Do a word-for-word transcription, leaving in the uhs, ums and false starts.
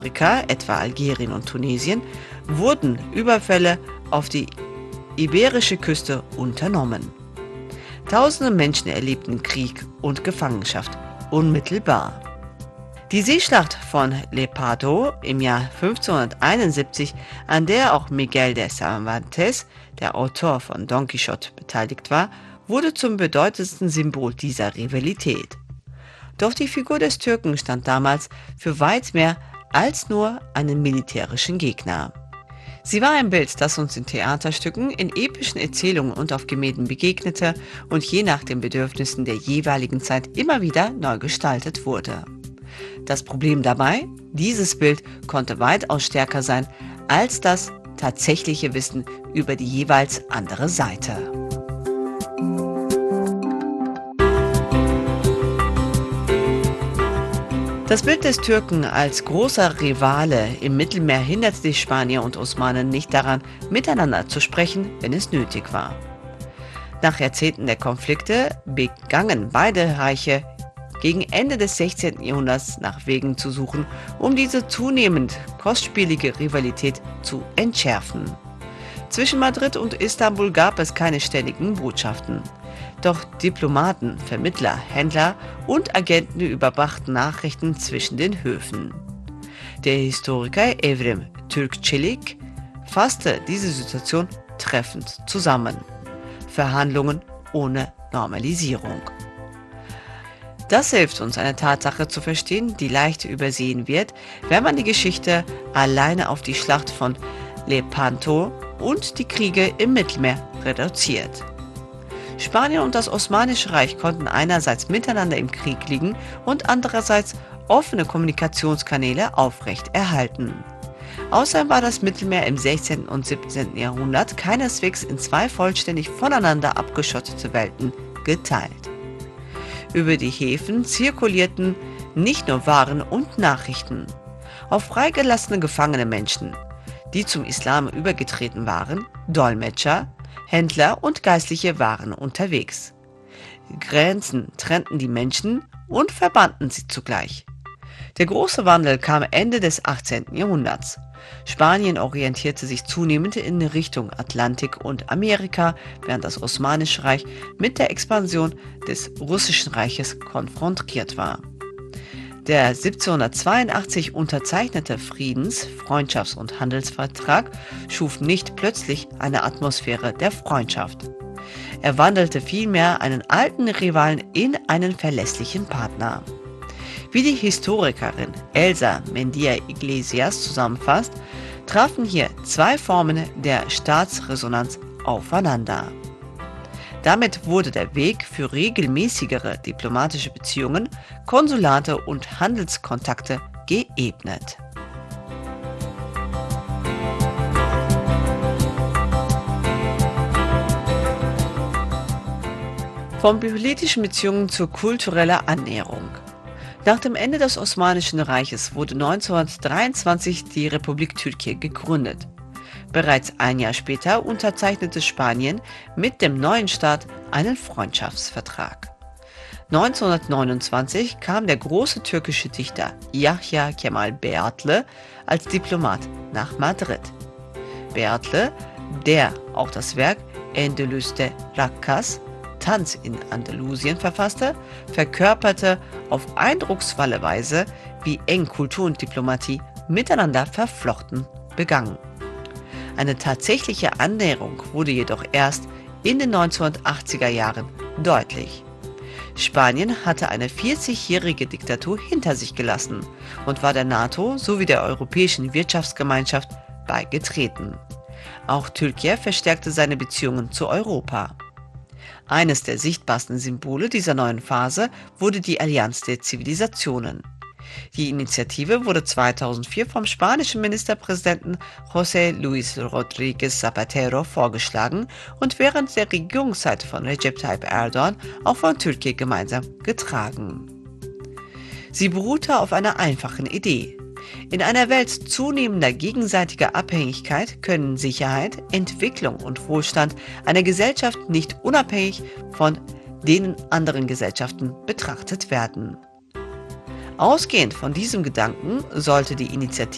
Afrika, etwa Algerien und Tunesien, wurden Überfälle auf die iberische Küste unternommen. Tausende Menschen erlebten Krieg und Gefangenschaft unmittelbar. Die Seeschlacht von Lepanto im Jahr fünfzehnhunderteinundsiebzig, an der auch Miguel de Cervantes, der Autor von Don Quixote, beteiligt war, wurde zum bedeutendsten Symbol dieser Rivalität. Doch die Figur des Türken stand damals für weit mehr als nur einen militärischen Gegner. Sie war ein Bild, das uns in Theaterstücken, in epischen Erzählungen und auf Gemälden begegnete und je nach den Bedürfnissen der jeweiligen Zeit immer wieder neu gestaltet wurde. Das Problem dabei: Dieses Bild konnte weitaus stärker sein als das tatsächliche Wissen über die jeweils andere Seite. Das Bild des Türken als großer Rivale im Mittelmeer hinderte die Spanier und Osmanen nicht daran, miteinander zu sprechen, wenn es nötig war. Nach Jahrzehnten der Konflikte begannen beide Reiche gegen Ende des sechzehnten Jahrhunderts nach Wegen zu suchen, um diese zunehmend kostspielige Rivalität zu entschärfen. Zwischen Madrid und Istanbul gab es keine ständigen Botschaften. Doch Diplomaten, Vermittler, Händler und Agenten überbrachten Nachrichten zwischen den Höfen. Der Historiker Evrim Türkçelik fasste diese Situation treffend zusammen: Verhandlungen ohne Normalisierung. Das hilft uns, eine Tatsache zu verstehen, die leicht übersehen wird, wenn man die Geschichte alleine auf die Schlacht von Lepanto und die Kriege im Mittelmeer reduziert. Spanien und das Osmanische Reich konnten einerseits miteinander im Krieg liegen und andererseits offene Kommunikationskanäle aufrechterhalten. Außerdem war das Mittelmeer im sechzehnten und siebzehnten Jahrhundert keineswegs in zwei vollständig voneinander abgeschottete Welten geteilt. Über die Häfen zirkulierten nicht nur Waren und Nachrichten. Auch freigelassene gefangene Menschen, die zum Islam übergetreten waren, Dolmetscher, Händler und Geistliche waren unterwegs. Grenzen trennten die Menschen und verbanden sie zugleich. Der große Wandel kam Ende des achtzehnten Jahrhunderts. Spanien orientierte sich zunehmend in Richtung Atlantik und Amerika, während das Osmanische Reich mit der Expansion des Russischen Reiches konfrontiert war. Der siebzehnhundertzweiundachtzig unterzeichnete Friedens-, Freundschafts- und Handelsvertrag schuf nicht plötzlich eine Atmosphäre der Freundschaft. Er wandelte vielmehr einen alten Rivalen in einen verlässlichen Partner. Wie die Historikerin Elsa Mendia Iglesias zusammenfasst, trafen hier zwei Formen der Staatsresonanz aufeinander. Damit wurde der Weg für regelmäßigere diplomatische Beziehungen, Konsulate und Handelskontakte geebnet. Von politischen Beziehungen zur kulturellen Annäherung. Nach dem Ende des Osmanischen Reiches wurde neunzehnhundertdreiundzwanzig die Republik Türkei gegründet. Bereits ein Jahr später unterzeichnete Spanien mit dem neuen Staat einen Freundschaftsvertrag. neunzehnhundertneunundzwanzig kam der große türkische Dichter Yahya Kemal Beyatlı als Diplomat nach Madrid. Beyatlı, der auch das Werk Endülüs'te Rakkas, Tanz in Andalusien, verfasste, verkörperte auf eindrucksvolle Weise, wie eng Kultur und Diplomatie miteinander verflochten begangen. Eine tatsächliche Annäherung wurde jedoch erst in den neunzehnhundertachtziger Jahren deutlich. Spanien hatte eine vierzigjährige Diktatur hinter sich gelassen und war der NATO sowie der Europäischen Wirtschaftsgemeinschaft beigetreten. Auch Türkei verstärkte seine Beziehungen zu Europa. Eines der sichtbarsten Symbole dieser neuen Phase wurde die Allianz der Zivilisationen. Die Initiative wurde zweitausendvier vom spanischen Ministerpräsidenten José Luis Rodríguez Zapatero vorgeschlagen und während der Regierungszeit von Recep Tayyip Erdoğan auch von Türkei gemeinsam getragen. Sie beruhte auf einer einfachen Idee: In einer Welt zunehmender gegenseitiger Abhängigkeit können Sicherheit, Entwicklung und Wohlstand einer Gesellschaft nicht unabhängig von den anderen Gesellschaften betrachtet werden. Ausgehend von diesem Gedanken sollte die Initiative